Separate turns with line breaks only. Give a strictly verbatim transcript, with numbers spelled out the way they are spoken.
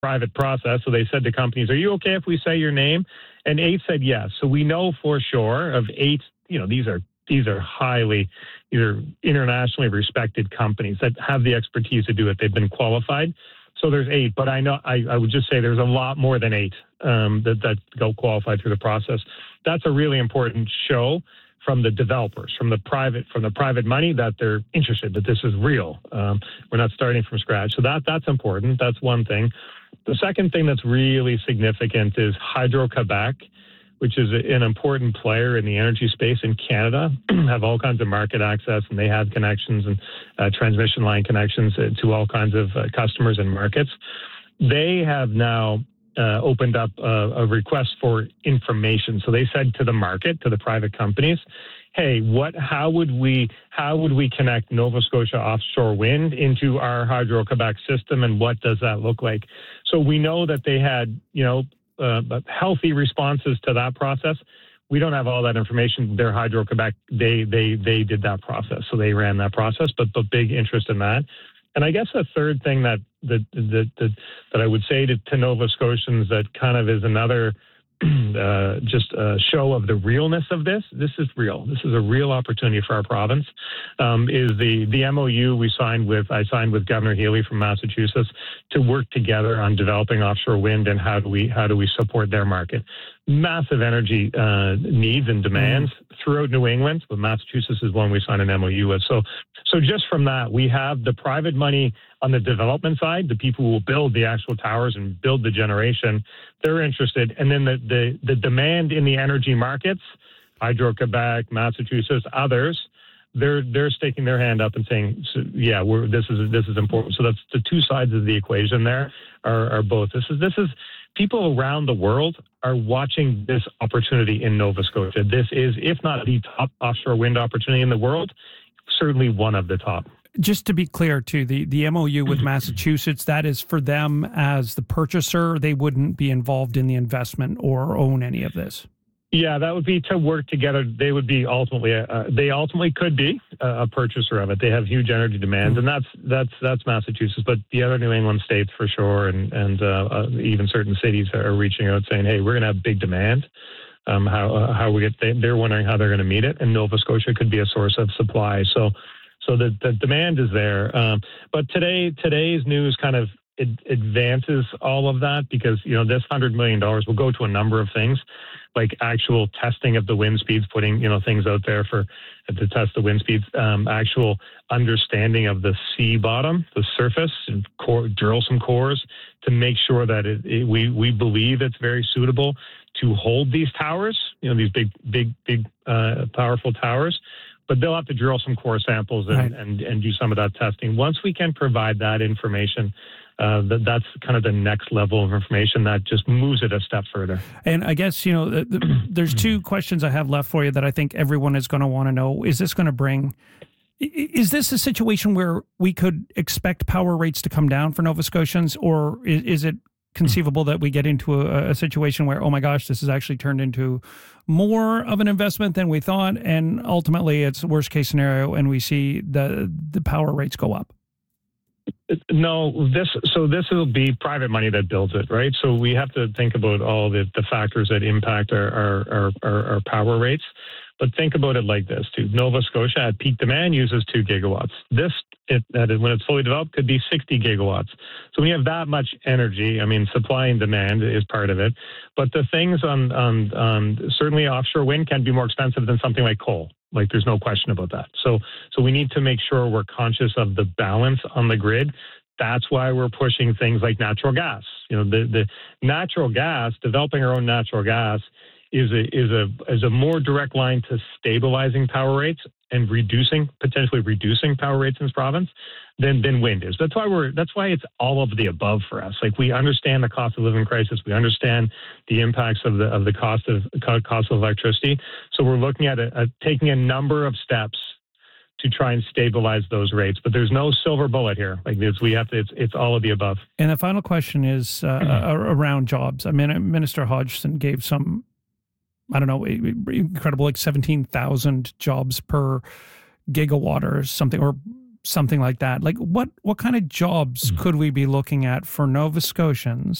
private process. So they said to companies, are you okay if we say your name? And eight said yes. So we know for sure of eight, you know, these are these are highly, either internationally respected companies that have the expertise to do it. They've been qualified. So there's eight, but I know I, I would just say there's a lot more than eight um, that, that go qualified through the process. That's a really important show from the developers, from the private, from the private money, that they're interested, that this is real. Um, we're not starting from scratch. So that that's important. That's one thing. The second thing that's really significant is Hydro-Quebec, which is an important player in the energy space in Canada, have all kinds of market access, and they have connections and uh, transmission line connections to all kinds of uh, customers and markets. They have now uh, opened up a, a request for information. So they said to the market, to the private companies, hey, what? How would we? How would we connect Nova Scotia offshore wind into our Hydro-Quebec system, and what does that look like? So we know that they had, you know, uh, healthy responses to that process. We don't have all that information. Their Hydro-Quebec, they they they did that process, so they ran that process. But but big interest in that. And I guess a third thing that that that that, that I would say to, to Nova Scotians that kind of is another. Uh, just a show of the realness of this. This is real. This is a real opportunity for our province. Um, is the the M O U we signed with? I signed with Governor Healy from Massachusetts to work together on developing offshore wind and how do we how do we support their market? Massive energy uh, needs and demands mm-hmm. throughout New England, but Massachusetts is one we signed an M O U with. So so just from that, we have the private money on the development side, the people who will build the actual towers and build the generation, they're interested. And then the, the, the demand in the energy markets, Hydro-Quebec, Massachusetts, others, they're they're sticking their hand up and saying, so, yeah, we're, this is this is important. So that's the two sides of the equation there are, are both. This is this is people around the world are watching this opportunity in Nova Scotia. This is, if not the top offshore wind opportunity in the world, certainly one of the top.
Just to be clear, too, the, the M O U with Massachusetts, that is for them as the purchaser. They wouldn't be involved in the investment or own any of this.
Yeah, that would be to work together. They would be ultimately, uh, they ultimately could be a, a purchaser of it. They have huge energy demands, mm-hmm. and that's that's that's Massachusetts. But the other New England states for sure, and and uh, uh, even certain cities are reaching out saying, "Hey, we're going to have big demand." Um, how uh, how we get? They, they're wondering how they're going to meet it, and Nova Scotia could be a source of supply. So. So the, the demand is there. Um, but today, today's news kind of it advances all of that because, you know, this one hundred million dollars will go to a number of things, like actual testing of the wind speeds, putting, you know, things out there for to test the wind speeds, um, actual understanding of the sea bottom, the surface, and core, drill some cores to make sure that it, it, we, we believe it's very suitable to hold these towers, you know, these big, big, big, uh, powerful towers. But they'll have to drill some core samples and, right. and, and do some of that testing. Once we can provide that information, uh, that, that's kind of the next level of information that just moves it a step further.
And I guess, you know, the, the, there's two questions I have left for you that I think everyone is going to want to know. Is this going to bring... Is this a situation where we could expect power rates to come down for Nova Scotians, or is, is it conceivable that we get into a, a situation where, oh my gosh, this has actually turned into more of an investment than we thought, and ultimately it's worst case scenario and we see the the power rates go up?
No, this so this will be private money that builds it, right? So we have to think about all the, the factors that impact our our, our our power rates. But think about it like this, too. Nova Scotia at peak demand uses two gigawatts. This, it, that is, when it's fully developed, could be sixty gigawatts. So when you have that much energy, I mean, supply and demand is part of it. But the things on, on, on certainly offshore wind can be more expensive than something like coal. Like, there's no question about that. So, so we need to make sure we're conscious of the balance on the grid. That's why we're pushing things like natural gas. You know, the, the natural gas, developing our own natural gas, is a is a is a more direct line to stabilizing power rates and reducing potentially reducing power rates in this province than than wind is. That's why we're that's why it's all of the above for us. Like, we understand the cost of living crisis, we understand the impacts of the of the cost of cost of electricity. So we're looking at a, a, taking a number of steps to try and stabilize those rates. But there's no silver bullet here. Like this, we have to. It's it's all of the above.
And the final question is uh, mm-hmm. around jobs. I mean, Minister Hodgson gave some, I don't know, incredible, like seventeen thousand jobs per gigawatt or something, or something like that. Like what what kind of jobs could we be looking at for Nova Scotians